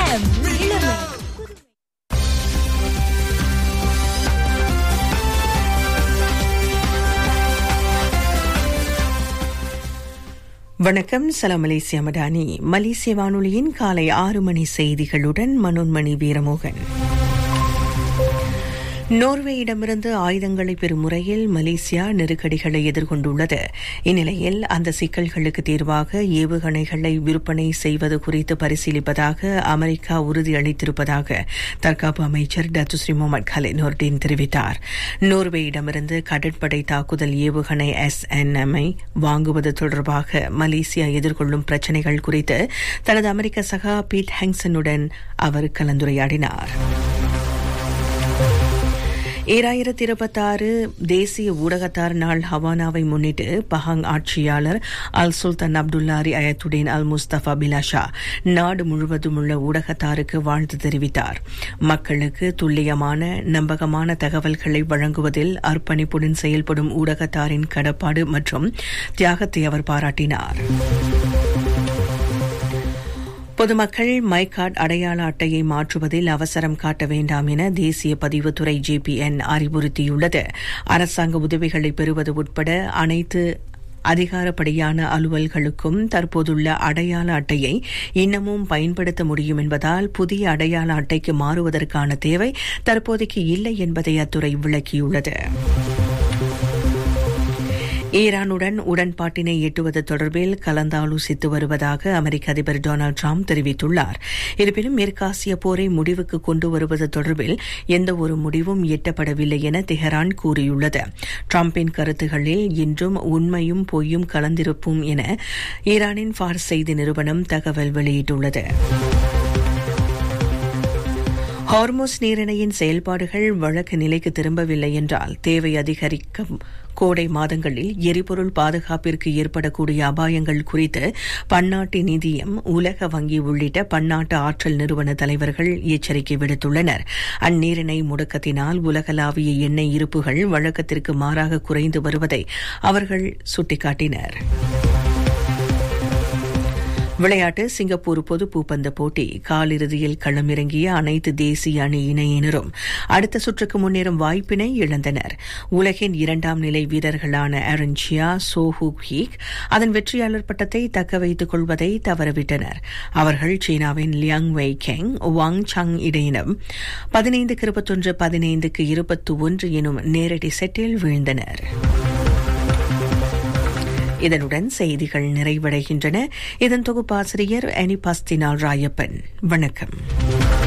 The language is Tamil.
FM இளமை. வணக்கம். சலாம் மலேசியா மடானி. மலேசிய வானொலியின் காலை 6 மணி செய்திகளுடன் மனோன்மணி வீரமோகன். நோர்வேயிடமிருந்து ஆயுதங்களை பெறும் முறையில் மலேசியா நெருக்கடிகளை எதிர்கொண்டுள்ளது. இந்நிலையில் அந்த சிக்கல்களுக்கு தீர்வாக ஏவுகணைகளை விற்பனை செய்வது குறித்து பரிசீலிப்பதாக அமெரிக்கா உறுதியளித்திருப்பதாக தற்காப்பு அமைச்சர் டத்துஸ்ரீ முகமது கலித் நூர்டீன் தெரிவித்தார். நோர்வேயிடமிருந்து கடற்படை தாக்குதல் ஏவுகணை SNM வாங்குவது தொடர்பாக மலேசியா எதிர்கொள்ளும் பிரச்சினைகள் குறித்து தனது அமெரிக்க சகா பீட் ஹெங்சனுடன் அவர் கலந்துரையாடினார். 2026 தேசிய ஊடகத்தார் நாள் ஹவானாவை முன்னிட்டு பஹாங் ஆட்சியாளர் அல் சுல்தான் அப்துல்லாரி அயத்துடீன் அல் முஸ்தபா பிலாஷா நாடு முழுவதும் உள்ள ஊடகத்தாருக்கு வாழ்த்து தெரிவித்தார். மக்களுக்கு துல்லியமான நம்பகமான தகவல்களை வழங்குவதில் அர்ப்பணிப்புடன் செயல்படும் ஊடகத்தாரின் கடப்பாடு மற்றும் தியாகத்தை அவர் பாராட்டினார். பொதுமக்கள் மை கார்டு அடையாள அட்டையை மாற்றுவதில் அவசரம் காட்ட வேண்டாம் என தேசிய பதிவுத்துறை JPN அறிவுறுத்தியுள்ளது. அரசாங்க உதவிகளை பெறுவது உட்பட அனைத்து அதிகாரப்படியான அலுவல்களுக்கும் தற்போதுள்ள அடையாள அட்டையை இன்னமும் பயன்படுத்த முடியும் என்பதால் புதிய அடையாள அட்டைக்கு மாறுவதற்கான தேவை தற்போதைக்கு இல்லை என்பதை அத்துறை விளக்கியுள்ளது. ஈரானுடன் உடன்பாட்டினை எட்டுவது தொடர்பில் கலந்தாலோசித்து வருவதாக அமெரிக்க அதிபர் டொனால்டு டிரம்ப் தெரிவித்துள்ளார். இருப்பினும் மேற்காசிய போரை முடிவுக்கு கொண்டு வருவது தொடர்பில் எந்தவொரு முடிவும் எட்டப்படவில்லை என தெஹரான் கூறியுள்ளது. டிரம்பின் கருத்துகளில் இன்றும் உண்மையும் பொய்யும் கலந்திருக்கும் என ஈரானின் ஃபார்ஸ் செய்தி நிறுவனம் தகவல் வெளியிட்டுள்ளது. ஹார்முஸ் நீரிணையின் செயல்பாடுகள் வழக்கு நிலைக்கு திரும்பவில்லை என்றால் தேவை அதிகரிக்கும் கோடை மாதங்களில் எரிபொருள் பாதுகாப்பிற்கு ஏற்படக்கூடிய அபாயங்கள் குறித்து பன்னாட்டு நிதியம், உலக வங்கி உள்ளிட்ட பன்னாட்டு ஆற்றல் நிறுவன தலைவர்கள் எச்சரிக்கை விடுத்துள்ளனர். அந்நீரிணை முடக்கத்தினால் உலகளாவிய எண்ணெய் இருப்புகள் வழக்கத்திற்கு மாறாக குறைந்து வருவதை அவர்கள் சுட்டிக்காட்டினர். விளையாட்டு. சிங்கப்பூர் பொது பூப்பந்து போட்டி காலிறுதியில் களமிறங்கிய அனைத்து தேசிய அணி இணையினரும் அடுத்த சுற்றுக்கு முன்னேறும் வாய்ப்பினை இழந்தனர். உலகின் 2ஆம் நிலை வீரர்களான ஆரன்சியா, சோஹூ ஹீக் அதன் வெற்றியாளர் பட்டத்தை தக்க வைத்துக் கொள்வதை தவறவிட்டனர். அவர்கள் சீனாவின் லியாங் வெய் கெங், வாங் சங் இடையினம் 15-21, 15-21 எனும் நேரடி செட்டில் வீழ்ந்தனர். இதனுடன் செய்திகள் நிறைவடைகின்றன. இதன் தொகுப்பாசிரியர் அனிபாஸ்தினால் ராயப்பன். வணக்கம்.